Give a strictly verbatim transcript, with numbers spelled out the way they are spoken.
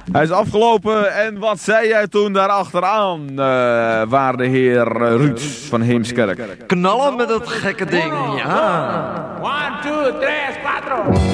Hij is afgelopen en wat zei jij toen daar achteraan, uh, waarde heer Ruud van Heemskerk? Knallen met dat gekke ding, ja. One, two, tres, cuatro.